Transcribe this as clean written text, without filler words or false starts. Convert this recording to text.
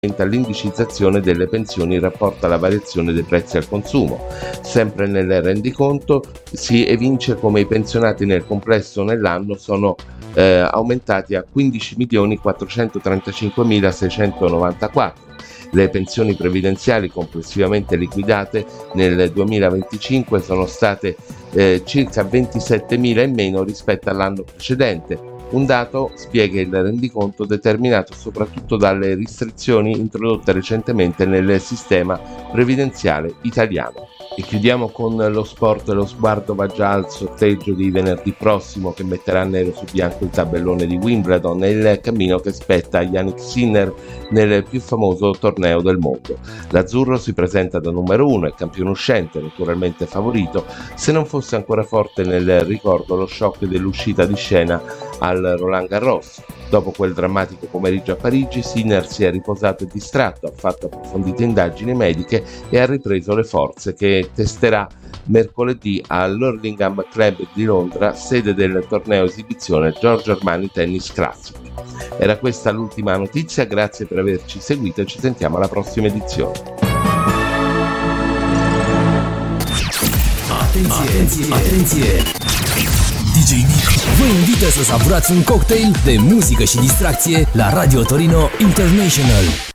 all'indicizzazione delle pensioni in rapporto alla variazione dei prezzi al consumo. Sempre nel rendiconto si evince come i pensionati nel complesso nell'anno sono aumentati a 15.435.694. Le pensioni previdenziali complessivamente liquidate nel 2025 sono state circa 27.000 in meno rispetto all'anno precedente. Un dato, spiega il rendiconto, determinato soprattutto dalle restrizioni introdotte recentemente nel sistema previdenziale italiano. E chiudiamo con lo sport. Lo sguardo va già al sorteggio di venerdì prossimo, che metterà nero su bianco il tabellone di Wimbledon e il cammino che spetta a Jannik Sinner nel più famoso torneo del mondo. L'azzurro si presenta da numero 1 e campione uscente, naturalmente favorito, se non fosse ancora forte nel ricordo lo shock dell'uscita di scena al Roland Garros. Dopo quel drammatico pomeriggio a Parigi, Sinner si è riposato e distratto, ha fatto approfondite indagini mediche e ha ripreso le forze, che testerà mercoledì all'Hurlingham Club di Londra, sede del torneo esibizione Giorgio Armani Tennis Classic. Era questa l'ultima notizia, grazie per averci seguito e ci sentiamo alla prossima edizione. Atenție! DJ Nick vă invită să savurați un cocktail de muzică și distracție la Radio Torino International.